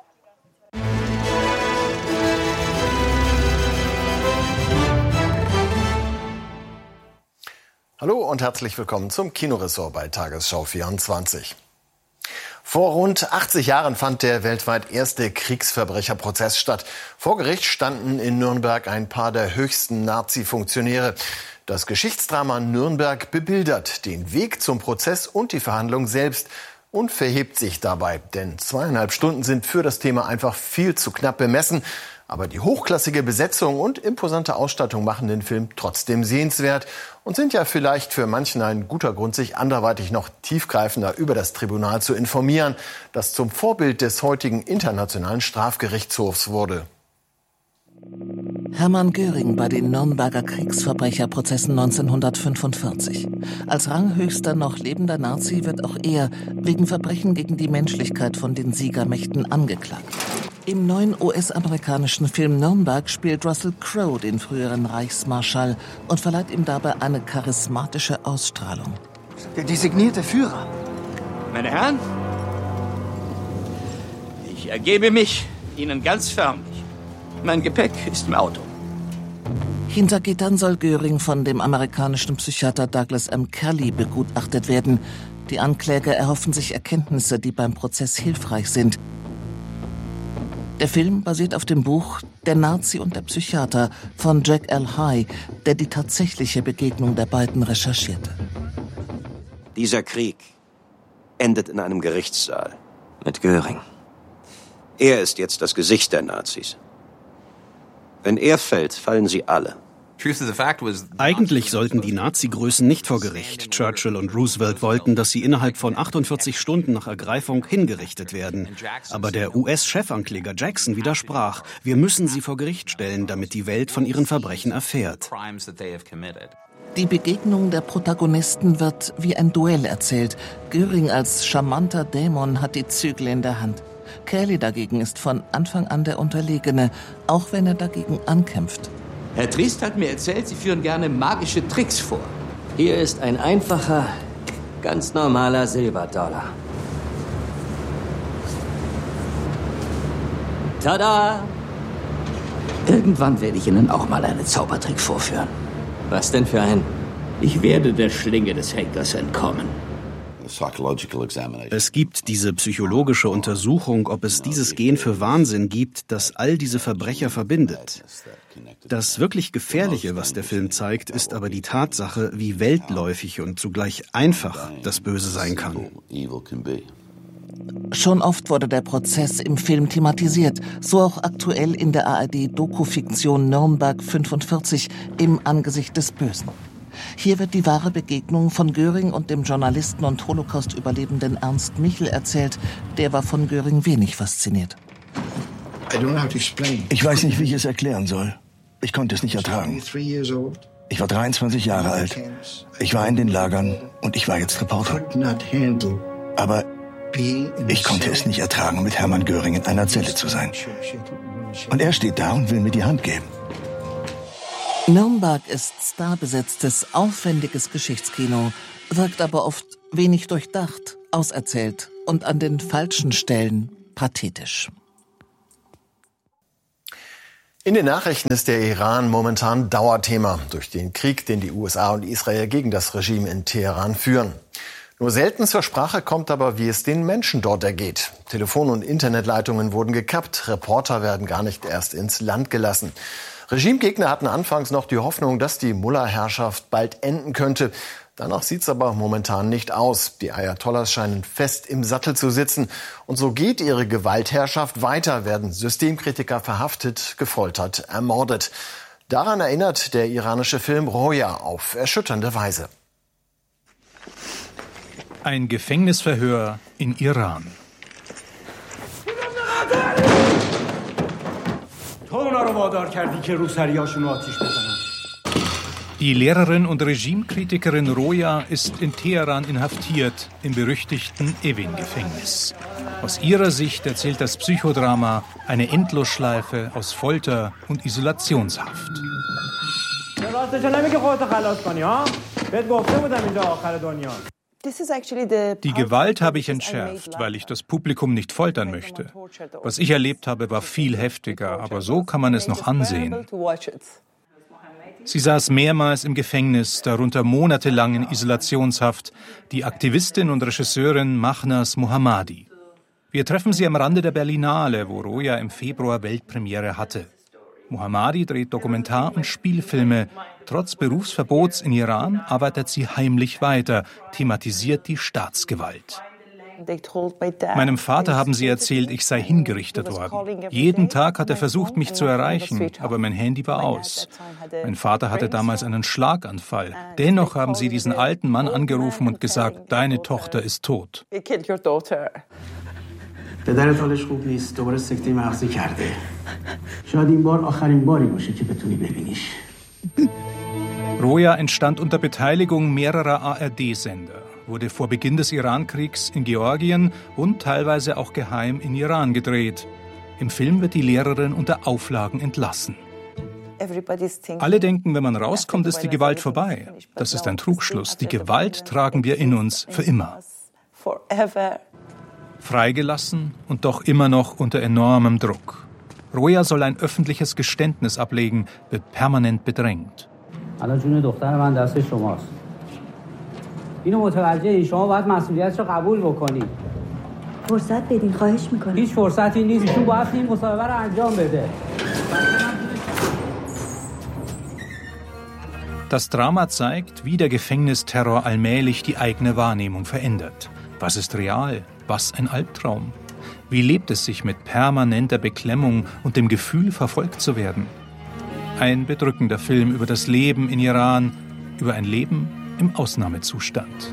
Hallo und herzlich willkommen zum Kinoressort bei Tagesschau 24. Vor rund 80 Jahren fand der weltweit erste Kriegsverbrecherprozess statt. Vor Gericht standen in Nürnberg ein paar der höchsten Nazi-Funktionäre. Das Geschichtsdrama Nürnberg bebildert den Weg zum Prozess und die Verhandlung selbst und verhebt sich dabei. Denn 2,5 Stunden sind für das Thema einfach viel zu knapp bemessen. Aber die hochklassige Besetzung und imposante Ausstattung machen den Film trotzdem sehenswert und sind ja vielleicht für manchen ein guter Grund, sich anderweitig noch tiefgreifender über das Tribunal zu informieren, das zum Vorbild des heutigen Internationalen Strafgerichtshofs wurde. Hermann Göring bei den Nürnberger Kriegsverbrecherprozessen 1945. Als ranghöchster noch lebender Nazi wird auch er wegen Verbrechen gegen die Menschlichkeit von den Siegermächten angeklagt. Im neuen US-amerikanischen Film Nürnberg spielt Russell Crowe den früheren Reichsmarschall und verleiht ihm dabei eine charismatische Ausstrahlung. Der designierte Führer. Meine Herren, ich ergebe mich Ihnen ganz förmlich. Mein Gepäck ist im Auto. Hinter Gittern soll Göring von dem amerikanischen Psychiater Douglas M. Kelly begutachtet werden. Die Ankläger erhoffen sich Erkenntnisse, die beim Prozess hilfreich sind. Der Film basiert auf dem Buch Der Nazi und der Psychiater von Jack L. High, der die tatsächliche Begegnung der beiden recherchierte. Dieser Krieg endet in einem Gerichtssaal mit Göring. Er ist jetzt das Gesicht der Nazis. Wenn er fällt, fallen sie alle. Eigentlich sollten die Nazi-Größen nicht vor Gericht. Churchill und Roosevelt wollten, dass sie innerhalb von 48 Stunden nach Ergreifung hingerichtet werden. Aber der US-Chefankläger Jackson widersprach. Wir müssen sie vor Gericht stellen, damit die Welt von ihren Verbrechen erfährt. Die Begegnung der Protagonisten wird wie ein Duell erzählt. Göring als charmanter Dämon hat die Zügel in der Hand. Kelly dagegen ist von Anfang an der Unterlegene, auch wenn er dagegen ankämpft. Herr Triest hat mir erzählt, Sie führen gerne magische Tricks vor. Hier ist ein einfacher, ganz normaler Silberdollar. Tada! Irgendwann werde ich Ihnen auch mal einen Zaubertrick vorführen. Was denn für ein? Ich werde der Schlinge des Henkers entkommen. Es gibt diese psychologische Untersuchung, ob es dieses Gen für Wahnsinn gibt, das all diese Verbrecher verbindet. Das wirklich Gefährliche, was der Film zeigt, ist aber die Tatsache, wie weltläufig und zugleich einfach das Böse sein kann. Schon oft wurde der Prozess im Film thematisiert, so auch aktuell in der ARD-Dokufiktion Nürnberg 45 im Angesicht des Bösen. Hier wird die wahre Begegnung von Göring und dem Journalisten und Holocaust-Überlebenden Ernst Michel erzählt. Der war von Göring wenig fasziniert. Ich weiß nicht, wie ich es erklären soll. Ich konnte es nicht ertragen. Ich war 23 Jahre alt. Ich war in den Lagern und ich war jetzt Reporter. Aber ich konnte es nicht ertragen, mit Hermann Göring in einer Zelle zu sein. Und er steht da und will mir die Hand geben. Nürnberg ist starbesetztes, aufwendiges Geschichtskino, wirkt aber oft wenig durchdacht, auserzählt und an den falschen Stellen pathetisch. In den Nachrichten ist der Iran momentan Dauerthema durch den Krieg, den die USA und Israel gegen das Regime in Teheran führen. Nur selten zur Sprache kommt aber, wie es den Menschen dort ergeht. Telefon- und Internetleitungen wurden gekappt, Reporter werden gar nicht erst ins Land gelassen. Regimegegner hatten anfangs noch die Hoffnung, dass die Mullah-Herrschaft bald enden könnte. Danach sieht's aber momentan nicht aus. Die Ayatollahs scheinen fest im Sattel zu sitzen. Und so geht ihre Gewaltherrschaft weiter, werden Systemkritiker verhaftet, gefoltert, ermordet. Daran erinnert der iranische Film Roja auf erschütternde Weise. Ein Gefängnisverhör in Iran. Die Lehrerin und Regimekritikerin Roja ist in Teheran inhaftiert, im berüchtigten Evin-Gefängnis. Aus ihrer Sicht erzählt das Psychodrama eine Endlosschleife aus Folter und Isolationshaft. Die Gewalt habe ich entschärft, weil ich das Publikum nicht foltern möchte. Was ich erlebt habe, war viel heftiger, aber so kann man es noch ansehen. Sie saß mehrmals im Gefängnis, darunter monatelang in Isolationshaft, die Aktivistin und Regisseurin Mahnaz Mohammadi. Wir treffen sie am Rande der Berlinale, wo Roja im Februar Weltpremiere hatte. Mohammadi dreht Dokumentar- und Spielfilme. Trotz Berufsverbots in Iran arbeitet sie heimlich weiter, thematisiert die Staatsgewalt. Meinem Vater haben sie erzählt, ich sei hingerichtet worden. Jeden Tag hat er versucht, mich zu erreichen, aber mein Handy war aus. Mein Vater hatte damals einen Schlaganfall. Dennoch haben sie diesen alten Mann angerufen und gesagt, deine Tochter ist tot. پدرت حالش خوب نیست دوباره سکته مغزی کرده شاید این بار آخرین باری باشه که بتونی ببینیش Roja entstand unter Beteiligung mehrerer ARD-Sender, wurde vor Beginn des Irankriegs in Georgien und teilweise auch geheim in Iran gedreht. Im Film wird die Lehrerin unter Auflagen entlassen. Alle denken, wenn man rauskommt, ist die Gewalt vorbei. Das ist ein Trugschluss. Die Gewalt tragen wir in uns für immer. Freigelassen und doch immer noch unter enormem Druck. Roja soll ein öffentliches Geständnis ablegen, wird permanent bedrängt. Das Drama zeigt, wie der Gefängnisterror allmählich die eigene Wahrnehmung verändert. Was ist real? Was ein Albtraum? Wie lebt es sich mit permanenter Beklemmung und dem Gefühl, verfolgt zu werden? Ein bedrückender Film über das Leben in Iran, über ein Leben im Ausnahmezustand.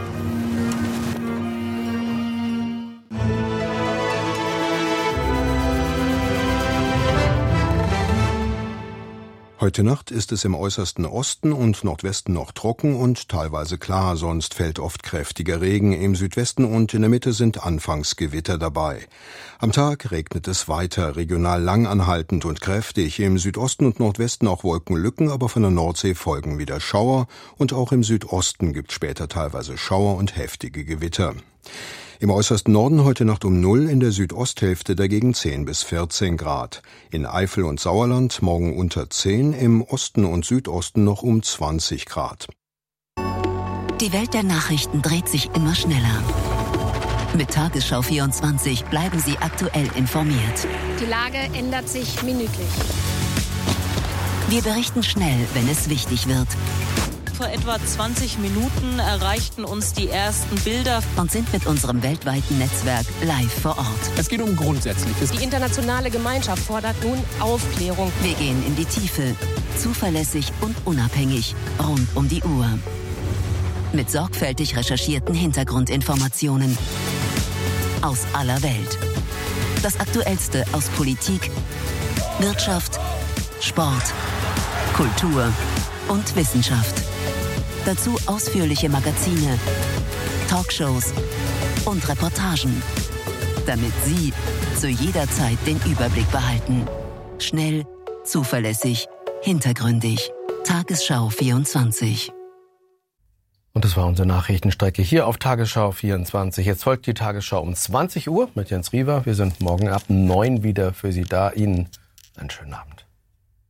Heute Nacht ist es im äußersten Osten und Nordwesten noch trocken und teilweise klar, sonst fällt oft kräftiger Regen. Im Südwesten und in der Mitte sind anfangs Gewitter dabei. Am Tag regnet es weiter, regional langanhaltend und kräftig. Im Südosten und Nordwesten auch Wolkenlücken, aber von der Nordsee folgen wieder Schauer. Und auch im Südosten gibt es später teilweise Schauer und heftige Gewitter. Im äußersten Norden heute Nacht um 0, in der Südosthälfte dagegen 10 bis 14 Grad. In Eifel und Sauerland morgen unter 10, im Osten und Südosten noch um 20 Grad. Die Welt der Nachrichten dreht sich immer schneller. Mit Tagesschau 24 bleiben Sie aktuell informiert. Die Lage ändert sich minütlich. Wir berichten schnell, wenn es wichtig wird. Vor etwa 20 Minuten erreichten uns die ersten Bilder und sind mit unserem weltweiten Netzwerk live vor Ort. Es geht um Grundsätzliches. Die internationale Gemeinschaft fordert nun Aufklärung. Wir gehen in die Tiefe, zuverlässig und unabhängig, rund um die Uhr. Mit sorgfältig recherchierten Hintergrundinformationen aus aller Welt. Das Aktuellste aus Politik, Wirtschaft, Sport, Kultur und Wissenschaft. Dazu ausführliche Magazine, Talkshows und Reportagen, damit Sie zu jeder Zeit den Überblick behalten. Schnell, zuverlässig, hintergründig. Tagesschau 24. Und das war unsere Nachrichtenstrecke hier auf Tagesschau 24. Jetzt folgt die Tagesschau um 20 Uhr mit Jens Riewer. Wir sind morgen ab 9 wieder für Sie da. Ihnen einen schönen Abend.